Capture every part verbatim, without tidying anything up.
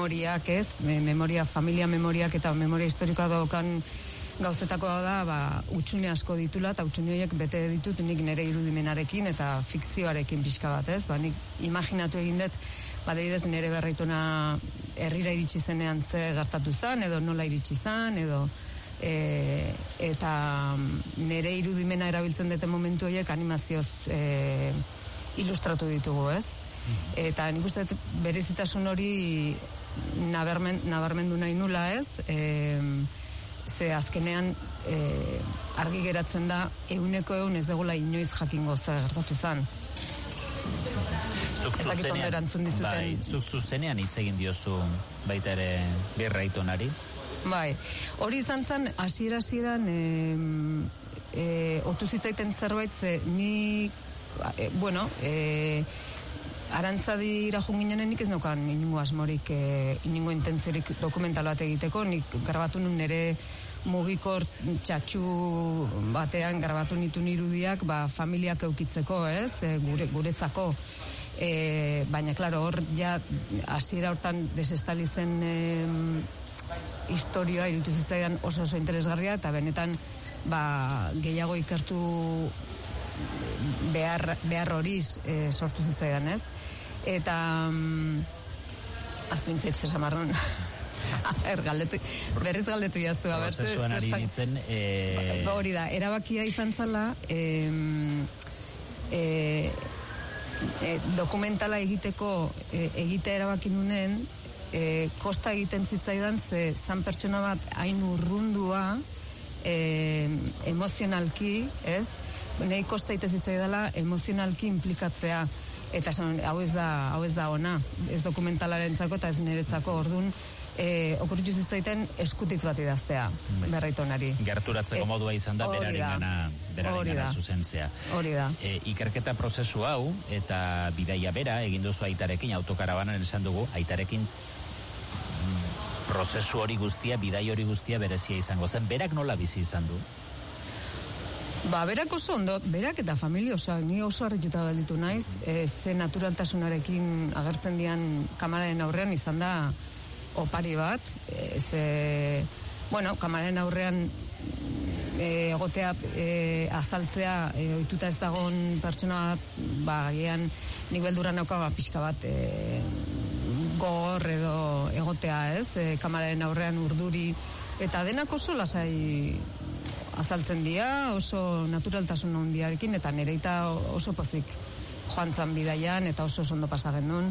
memoriak, ez? Memoria, familia memoriak eta memoria historikoa daukan gauzetako da, ba, utxune asko ditula, eta utxune horiek bete ditut nik nire irudimenarekin eta fikzioarekin pixka bat, ez? Ba, nik imaginatu egin dut, badibidez nire berraitona herrira iritsi zenean ze gertatu zen, edo nola iritsi zen, edo e, eta nire irudimena erabiltzen dute momentu horiek animazioz e, ilustratu ditugu, ez? Eta nik uste berezitasun hori nabarmen, nabarmendu nahi nula, ez? E, ze azkenean e, argi geratzen da euneko eun ez degula inoiz jakingo zer gertatu zen. Zuk zuzenean, bai, zuk zuzenean hitz egin diozu baita ere Birraitonari? Bai, hori izan zen hasiera hasieran e, e, otu zitzaiten zerbait ze ni e, bueno, e, Arantzadira junginean nik ez neukan inungo asmorik, e, inungo intentziorik dokumental bat egiteko, nik grabatu nun nire mugikor txatxu batean grabatu nituen irudiak, ba, familiak eukitzeko, ez, e, gure, guretzako. E, baina, klaro, hor ja hasiera hortan desestalizen e, historioa irutu zitzaidan oso oso interesgarria, eta benetan ba, gehiago ikertu behar, behar horiz e, sortu zitzaidan, ez? Eta um, aztu intzait zesamarron er, galdetu, berriz galdetu jaztu prozesuan ari nintzen e... hori da, erabakia izan zala e, e, e, dokumentala egiteko e, egite erabaki nunen e, kosta egiten zitzaidan ze zan pertsona bat hain urrundua e, emozionalki, ez? Nei kosta ite zitzaidala emozionalki implikatzea. Eta esan, hau ez da, hau ez da ona, ez dokumentalarentzako eta ez niretzako, ordun e, okurritu zitzaiten eskutitz bat idaztea, Berraitonari. Gerturatzeko e, modua izan da, berarengana, berarengana zuzentzea. Hori da. E, ikerketa prozesu hau, eta bidaia bera, egin duzu Aitarekin, autokarabanan esan dugu, Aitarekin prozesu hori guztia, bidai hori guztia berezia izango zen. Berak nola bizi izan du? Ba, berak oso ondo, berak eta familia, oso, ni oso harrituta galditu naiz, e, ze naturaltasunarekin agertzen dian kamararen aurrean izan da opari bat, e, ze, bueno, kamararen aurrean e, egotea e, azaltzea, e, ohituta ez dagoen pertsona bat, ba, gian nik beldurra nauka, ba, pixka bat e, gogor edo egotea, ez, e, kamararen aurrean urduri, eta denak oso lasai azaltzen dira, oso naturaltasun handiarekin, eta nereita oso pozik joan zan bidaian, eta oso ondo pasagen duen.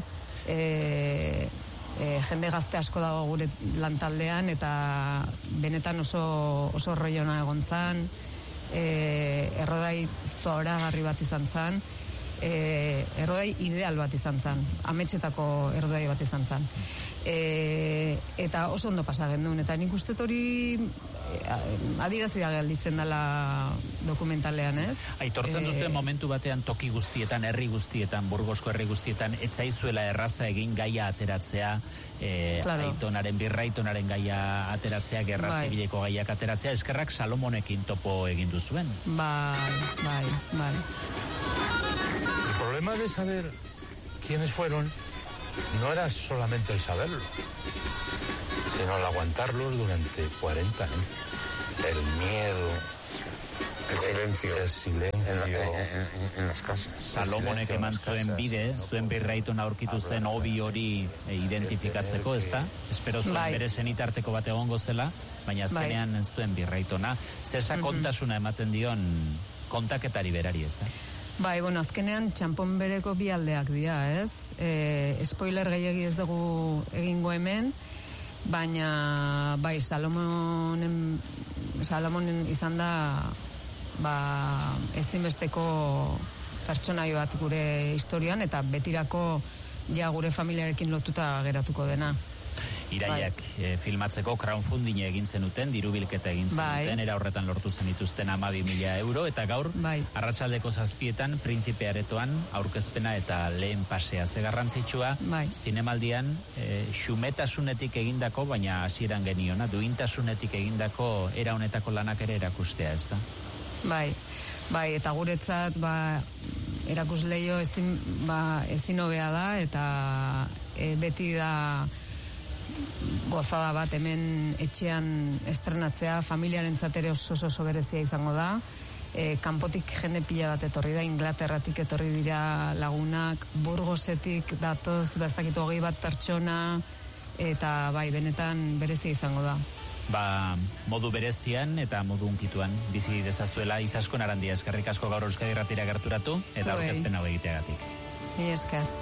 E, e, jende gazte asko dago gure lantaldean, eta benetan oso, oso roiona egon zan, e, errodai zoragarri bat izan zan, e, errodai ideal bat izan zan, ametxetako errodai bat izan zan. E, eta oso ondo pasagen duen, eta nik uste hori adirazia gelditzen dela dokumentalean, ez? Aitortzen duzu momentu batean toki guztietan, herri guztietan, Burgosko herri guztietan, ez zaizuela erraza egin gaia ateratzea, e, claro. Aitonaren, Birraitonaren gaia ateratzea, gerra bai. Zibileko gaiak ateratzea, eskerrak Salomonekin topo egin duzuen. Bai, bai, bai. El problema de saber quiénes fueron no era solamente el saberlo, sino el aguantarlos durante cuarenta años. El miedo, el silencio, el silencio en, la, en, en, en las casas. Salomonek eman zuen bide, zuen Birraitona aurkitu zen hobi hori identifikatzeko, ez da? Espero zuen bai. Bere zenitarteko bat egongo zela, baina azkenean bai. Zuen Birraitona. Zesa kontasuna ematen dion kontaketari berari, ez da? Bai, bueno, azkenean txampon bereko bi aldeak dira, ez? E, spoiler gehiagi ez dugu egingo hemen, baina bai, Salomonen Salomonen izan da ba, ezinbesteko pertsonai bat gure historian, eta betirako ja gure familiarekin lotuta geratuko dena. Iraiak bai. e, filmatzeko crowdfunding egin zenuten, dirubilketa egin zenuten, bai. Era horretan lortu zenituzten hamabi mila euro, eta gaur bai. Arratsaldeko zazpietan Printzipe Aretoan aurkezpena eta lehen pasea ze garrantzitsua, bai. Zinemaldian e, xumetasunetik egindako, baina hasieran geniona, duintasunetik egindako era honetako lanak ere erakustea, ez da? Bai, bai, eta guretzat ba, erakusleio ezin, ba, ezin hobea da, eta e, beti da gozada bat hemen etxean estrenatzea, familiaren zatere oso oso berezia izango da. E, kanpotik jende pila bat etorri da, Inglaterratik etorri dira lagunak, Burgosetik datoz, ez dakit hogei bat pertsona, eta bai, benetan berezia izango da. Ba, modu berezian eta modu unkituan bizi dezazuela Izaskun Arandia, eskerrik asko gaur Euskadi Irratira gerturatu eta aurkezpen hau egiteagatik. Ni esker.